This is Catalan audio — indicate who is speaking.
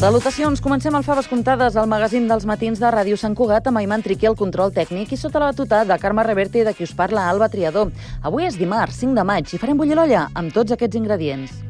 Speaker 1: Salutacions, comencem al Faves Comptades, el magazín dels matins de Ràdio Sant Cugat amb Ayman Triqui, el control tècnic, i sota la batuta de Carme Reverte i de qui us parla, Alba Triador. Avui és dimarts, 5 de maig, i farem bullir l'olla amb tots aquests ingredients.